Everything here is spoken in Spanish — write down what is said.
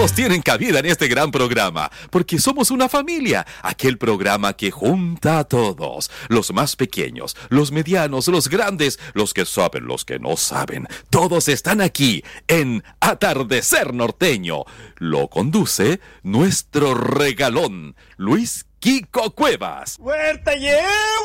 Todos tienen cabida en este gran programa, porque somos una familia, aquel programa que junta a todos, los más pequeños, los medianos, los grandes, los que saben, los que no saben, todos están aquí en Atardecer Norteño. Lo conduce nuestro regalón, Luis Kiko Cuevas. ¡Huerta,